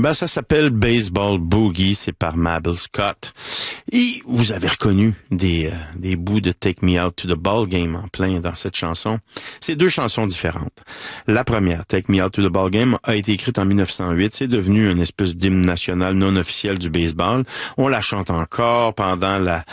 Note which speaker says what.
Speaker 1: Ben, ça s'appelle Baseball Boogie, c'est par Mabel Scott. Et vous avez reconnu des bouts de Take Me Out to the Ball Game en plein dans cette chanson. C'est deux chansons différentes. La première, Take Me Out to the Ball Game, a été écrite en 1908. C'est devenu une espèce d'hymne national non officiel du baseball. On la chante encore pendant la